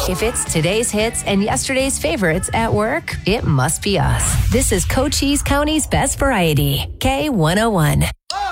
If it's today's hits and yesterday's favorites at work, it must be us. This is Cochise County's best variety, K101.